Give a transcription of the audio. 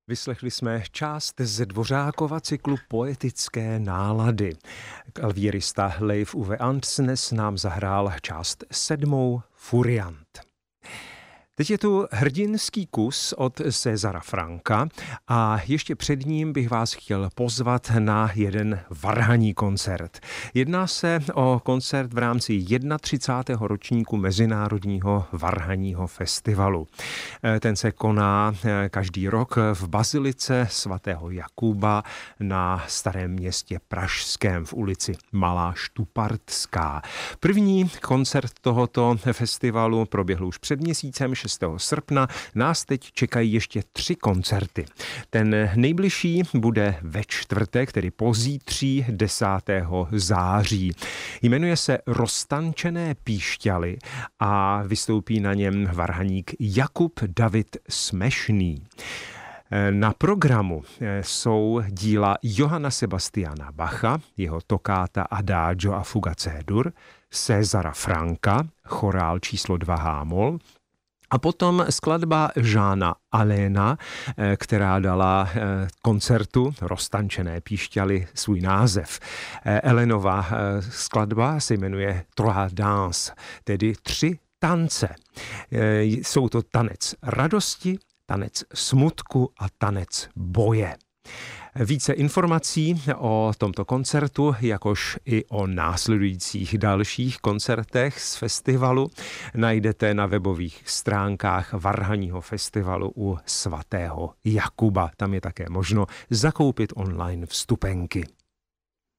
Vyslechli jsme část z Dvořákova cyklu Poetické nálady. Klavírista Leif Ove Andsnes nám zahrál část 7. Furiant. Teď je tu hrdinský kus od Césara Franka a ještě před ním bych vás chtěl pozvat na jeden varhanní koncert. Jedná se o koncert v rámci 31. ročníku Mezinárodního varhanního festivalu. Ten se koná každý rok v bazilice svatého Jakuba na Starém Městě pražském v ulici Malá Štupartská. První koncert tohoto festivalu proběhl už před měsícem 6. srpna. Nás teď čekají ještě 3 koncerty. Ten nejbližší bude ve čtvrtek, tedy pozítří 10. září. Jmenuje se Roztančené píšťaly a vystoupí na něm varhaník Jakub David Smešný. Na programu jsou díla Johanna Sebastiana Bacha, jeho tokáta Adagio a Fuga C-dur, Césara Franka, chorál číslo 2 H-moll, a potom skladba Jeana Aléna, která dala koncertu Roztančené píšťaly svůj název. Elenova skladba se jmenuje Trois danses, tedy 3 tance. Jsou to tanec radosti, tanec smutku a tanec boje. Více informací o tomto koncertu, jakož i o následujících dalších koncertech z festivalu najdete na webových stránkách Varhanního festivalu u svatého Jakuba. Tam je také možno zakoupit online vstupenky.